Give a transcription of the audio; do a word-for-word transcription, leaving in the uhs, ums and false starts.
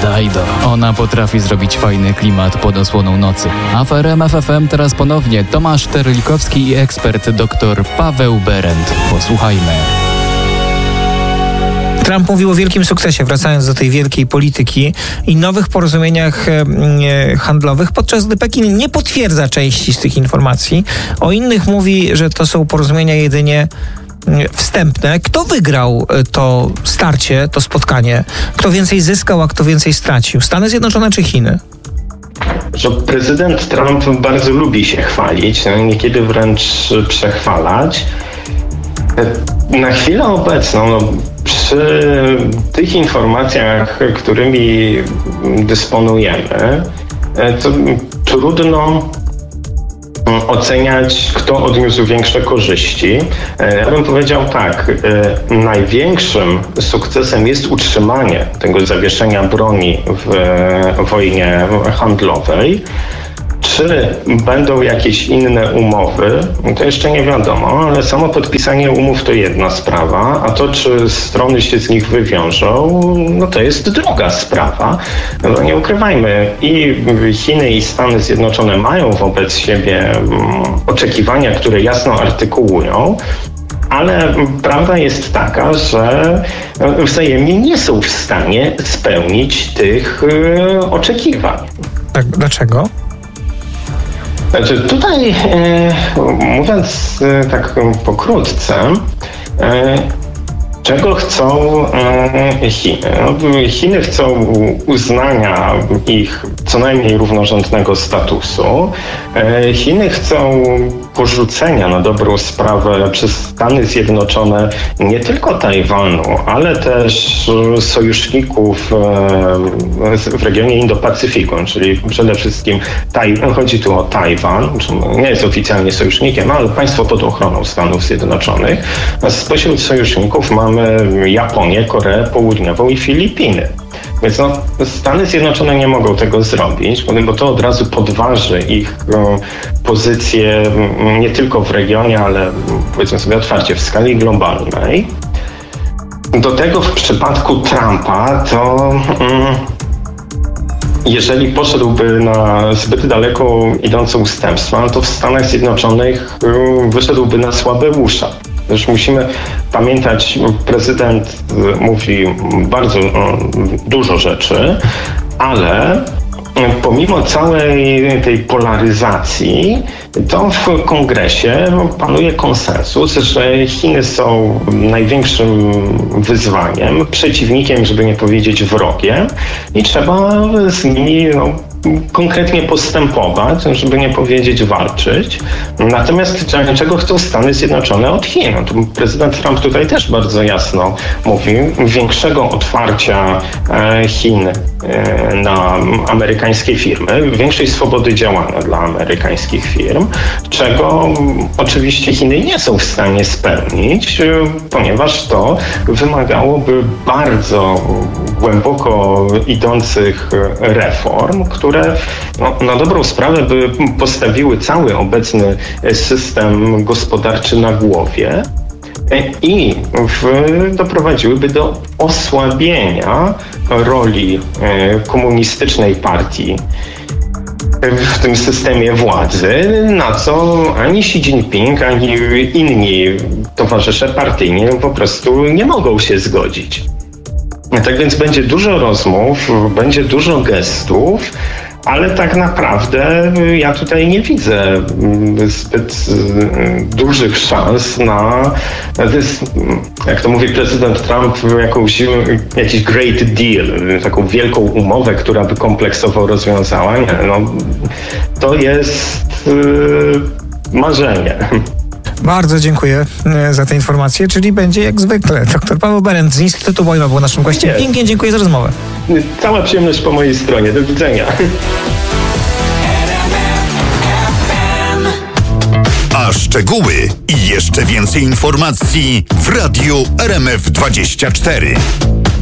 Saido. Ona potrafi zrobić fajny klimat pod osłoną nocy. A w R M F F M teraz ponownie Tomasz Terlikowski i ekspert dr Paweł Berend. Posłuchajmy. Trump mówił o wielkim sukcesie, wracając do tej wielkiej polityki i nowych porozumieniach e, handlowych, podczas gdy Pekin nie potwierdza części z tych informacji. O innych mówi, że to są porozumienia jedynie wstępne. Kto wygrał to starcie, to spotkanie? Kto więcej zyskał, a kto więcej stracił? Stany Zjednoczone czy Chiny? Że prezydent Trump bardzo lubi się chwalić, niekiedy wręcz przechwalać. Na chwilę obecną, no, przy tych informacjach, którymi dysponujemy, to trudno oceniać, kto odniósł większe korzyści. Ja bym powiedział tak, największym sukcesem jest utrzymanie tego zawieszenia broni w wojnie handlowej. Czy będą jakieś inne umowy, to jeszcze nie wiadomo, ale samo podpisanie umów to jedna sprawa, a to, czy strony się z nich wywiążą, no to jest druga sprawa. No nie ukrywajmy, i Chiny, i Stany Zjednoczone mają wobec siebie oczekiwania, które jasno artykułują, ale prawda jest taka, że wzajemnie nie są w stanie spełnić tych oczekiwań. Tak, dlaczego? Znaczy tutaj, e, mówiąc e, tak pokrótce, e, czego chcą e, Chiny? No, Chiny chcą uznania ich co najmniej równorzędnego statusu. E, Chiny chcą porzucenia na dobrą sprawę przez Stany Zjednoczone nie tylko Tajwanu, ale też sojuszników w regionie Indo-Pacyfiku, czyli przede wszystkim Taj- chodzi tu o Tajwan, nie jest oficjalnie sojusznikiem, ale państwo pod ochroną Stanów Zjednoczonych. A spośród sojuszników mamy Japonię, Koreę Południową i Filipiny. Więc no, Stany Zjednoczone nie mogą tego zrobić, bo to od razu podważy ich pozycję nie tylko w regionie, ale powiedzmy sobie otwarcie w skali globalnej. Do tego w przypadku Trumpa to mm, jeżeli poszedłby na zbyt daleko idące ustępstwa, to w Stanach Zjednoczonych wyszedłby na słabe usza. Też musimy pamiętać, prezydent mówi bardzo dużo rzeczy, ale pomimo całej tej polaryzacji, to w kongresie panuje konsensus, że Chiny są największym wyzwaniem, przeciwnikiem, żeby nie powiedzieć wrogiem, i trzeba z nimi no, konkretnie postępować, żeby nie powiedzieć walczyć. Natomiast czego chcą Stany Zjednoczone od Chin? No, to prezydent Trump tutaj też bardzo jasno mówił, większego otwarcia Chin na amerykańskie firmy, większej swobody działania dla amerykańskich firm, czego oczywiście Chiny nie są w stanie spełnić, ponieważ to wymagałoby bardzo głęboko idących reform, które no, na dobrą sprawę by postawiły cały obecny system gospodarczy na głowie i w, doprowadziłyby do osłabienia roli komunistycznej partii w tym systemie władzy, na co ani Xi Jinping, ani inni towarzysze partyjni po prostu nie mogą się zgodzić. Tak więc będzie dużo rozmów, będzie dużo gestów, ale tak naprawdę ja tutaj nie widzę zbyt dużych szans na, jak to mówi prezydent Trump, jakąś, jakiś great deal, taką wielką umowę, która by kompleksowo rozwiązała. Nie, no, to jest yy, marzenie. Bardzo dziękuję za te informacje, czyli będzie jak zwykle. Doktor Paweł Berend z Instytutu Wojma był naszym gościem. Pięknie dziękuję za rozmowę. Cała przyjemność po mojej stronie. Do widzenia. A szczegóły i jeszcze więcej informacji w Radiu R M F dwadzieścia cztery.